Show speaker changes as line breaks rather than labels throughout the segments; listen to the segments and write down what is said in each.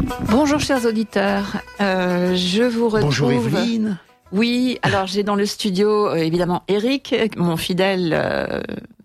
Bonjour chers auditeurs, je vous retrouve...
Bonjour Evelyne.
Oui, alors j'ai dans le studio évidemment Eric, mon fidèle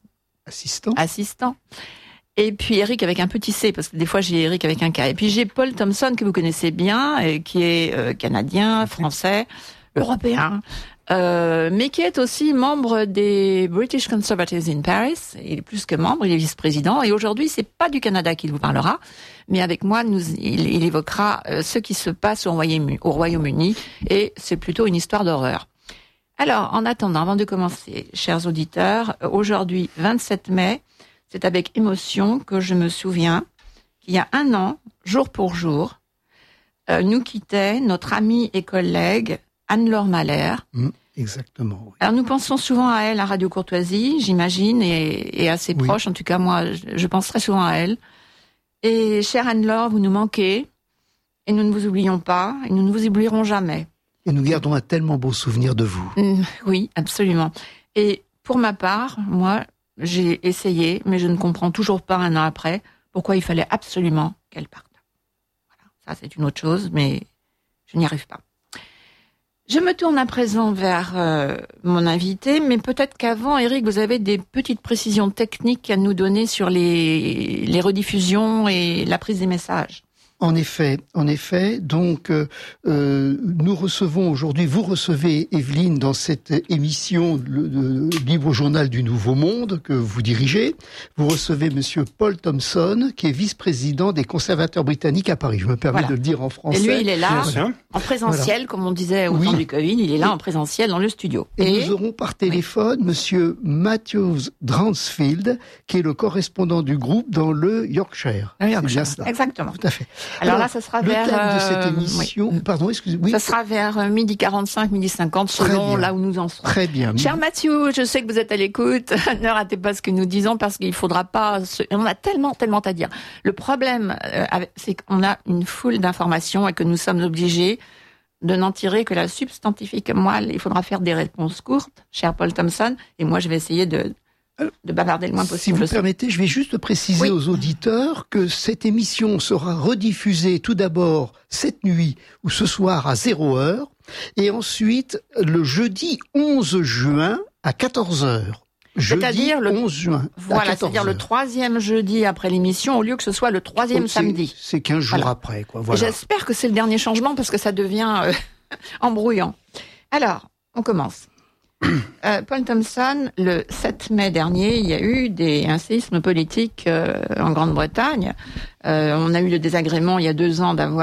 assistant. Et puis Eric avec un petit C, parce que des fois j'ai Eric avec un K. Et puis j'ai Paul Thompson que vous connaissez bien, et qui est canadien, français, européen, mais qui est aussi membre des British Conservatives in Paris. Il est plus que membre, il est vice-président. Et aujourd'hui, c'est pas du Canada qu'il vous parlera, mais avec moi, il évoquera ce qui se passe au Royaume-Uni, et c'est plutôt une histoire d'horreur. Alors, en attendant, avant de commencer, chers auditeurs, aujourd'hui, 27 mai, c'est avec émotion que je me souviens qu'il y a un an, jour pour jour, nous quittait notre amie et collègue Anne-Laure Mahler.
Exactement. Oui.
Alors nous pensons souvent à elle à Radio Courtoisie, j'imagine, et à ses proches. En tout cas, moi, je pense très souvent à elle. Et chère Anne-Laure, vous nous manquez, et nous ne vous oublions pas, et nous ne vous oublierons jamais.
Et nous gardons un tellement beau souvenir de vous.
Oui, absolument. Et pour ma part, moi, j'ai essayé, mais je ne comprends toujours pas un an après pourquoi il fallait absolument qu'elle parte. Voilà, ça c'est une autre chose, mais je n'y arrive pas. Je me tourne à présent vers mon invité, mais peut-être qu'avant, Eric, vous avez des petites précisions techniques à nous donner sur les rediffusions et la prise des messages.
En effet. Donc, nous recevons aujourd'hui, vous recevez, Evelyne, dans cette émission, le Libre Journal du Nouveau Monde que vous dirigez. Vous recevez Monsieur Paul Thompson, qui est vice-président des conservateurs britanniques à Paris. Je me permets de le dire en français.
Et lui, il est là, en présentiel, comme on disait au temps du Covid, il est là en présentiel dans le studio.
Et nous aurons par téléphone Monsieur Matthews Dransfield, qui est le correspondant du groupe dans le Yorkshire.
C'est bien cela. Exactement.
Tout à fait.
Alors là, ça sera vers...
Le thème de cette émission... Pardon, excusez-moi.
Ça sera vers 12h45, 12h50, selon là où nous en serons.
Très bien.
Cher Mathieu, je sais que vous êtes à l'écoute. Ne ratez pas ce que nous disons, parce qu'il faudra pas... On a tellement à dire. Le problème, c'est qu'on a une foule d'informations et que nous sommes obligés de n'en tirer que la substantifique moelle. Il faudra faire des réponses courtes, cher Paul Thompson, et moi, je vais essayer de bavarder le moins possible.
Si vous permettez, je vais juste préciser aux auditeurs que cette émission sera rediffusée tout d'abord cette nuit ou ce soir à 0h et ensuite le jeudi 11 juin à 14h.
C'est-à-dire le
11 juin.
Voilà, c'est-à-dire le troisième jeudi après l'émission, au lieu que ce soit le troisième samedi.
C'est 15 jours après, quoi. Voilà.
J'espère que c'est le dernier changement parce que ça devient embrouillant. Alors, on commence. Paul Thompson, le 7 mai dernier, il y a eu un séisme politique en Grande-Bretagne. On a eu le désagrément il y a 2 ans de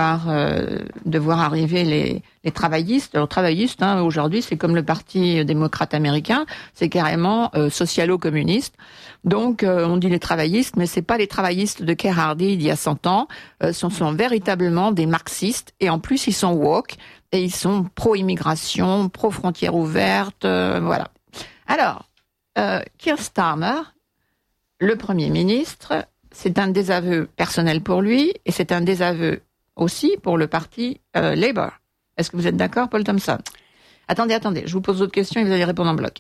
voir arriver les travaillistes. Alors travaillistes, aujourd'hui, c'est comme le Parti démocrate américain, c'est carrément socialo-communiste. Donc, on dit les travaillistes, mais c'est pas les travaillistes de Keir Hardie il y a 100 ans. Ce sont véritablement des marxistes, et en plus, ils sont woke. Et ils sont pro-immigration, pro-frontières ouvertes, voilà. Alors, Keir Starmer, le Premier ministre, c'est un désaveu personnel pour lui, et c'est un désaveu aussi pour le parti Labour. Est-ce que vous êtes d'accord, Paul Thompson? Attendez, je vous pose d'autres questions et vous allez répondre en bloc.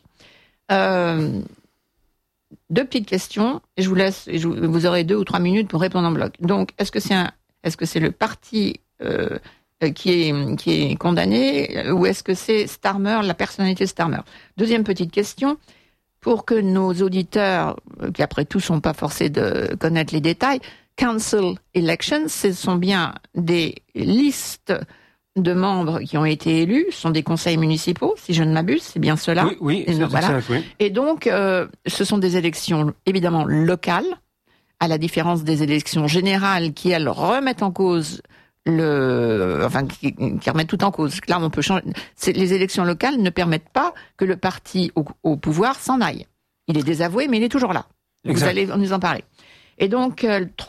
2 petites questions, et je vous laisse, vous aurez 2 ou 3 minutes pour répondre en bloc. Donc, est-ce que c'est le parti qui est condamné, ou est-ce que c'est Starmer, la personnalité Starmer? Deuxième petite question, pour que nos auditeurs, qui après tout sont pas forcés de connaître les détails, Council Elections, ce sont bien des listes de membres qui ont été élus, ce sont des conseils municipaux, si je ne m'abuse, c'est bien cela.
Oui, c'est ça, oui.
Et donc, ce sont des élections évidemment locales, à la différence des élections générales qui, elles, remettent en cause qui remettent tout en cause. Là, on peut changer. Les élections locales ne permettent pas que le parti au pouvoir s'en aille. Il est désavoué, mais il est toujours là. Exact. Vous allez nous en parler. Et donc,